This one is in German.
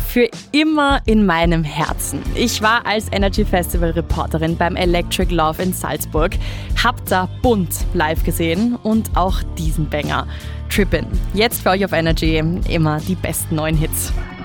für immer in meinem Herzen. Ich war als Energy Festival Reporterin beim Electric Love in Salzburg, hab da Bunt live gesehen und auch diesen Banger. Trippin'. Jetzt für euch auf Energy immer die besten neuen Hits.